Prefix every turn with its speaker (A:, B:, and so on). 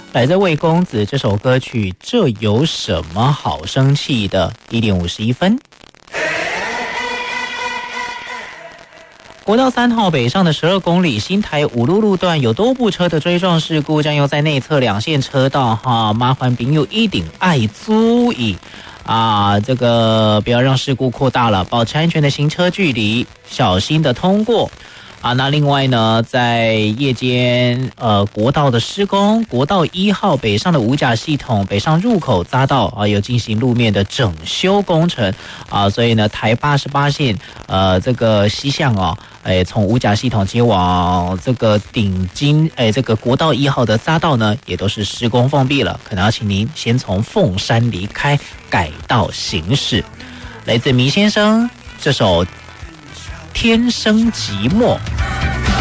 A: 来自魏公子这首歌曲，这有什么好生气的？1点51分。国道3号北上的12公里新台五路路段有多部车的追撞事故，将要在内侧2线车道麻烦朋友一定爱注意这个不要让事故扩大了，保持安全的行车距离，小心的通过。那另外呢，在夜间国道的施工，国道1号北上的五甲系统北上入口匝道有进行路面的整修工程所以呢，台88线这个西向从五甲系统接往这个顶金这个国道1号的匝道呢，也都是施工封闭了，可能要请您先从凤山离开，改道行驶。来自迷先生这首天生寂寞。